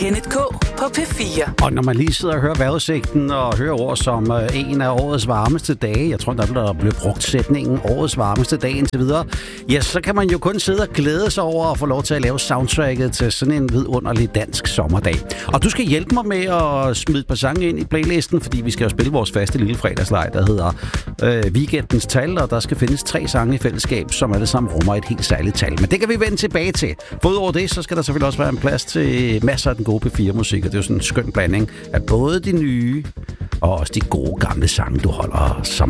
Kenneth K. på P4. Og når man lige sidder og hører vejrudsigten og hører ord som en af årets varmeste dage, jeg tror, der blev brugt sætningen årets varmeste dag indtil videre, ja, så kan man jo kun sidde og glæde sig over at få lov til at lave soundtracket til sådan en vidunderlig dansk sommerdag. Og du skal hjælpe mig med at smide et par sange ind i playlisten, fordi vi skal jo spille vores faste lille fredagsleg, der hedder Weekendens Tal, og der skal findes 3 sange i fællesskab, som alle sammen rummer et helt særligt tal. Men det kan vi vende tilbage til. For udover det, så skal der selvfølgelig også være en plads til masser af den gode P4-musik, og det er jo sådan en skøn blanding af både de nye og også de gode gamle sange, du holder så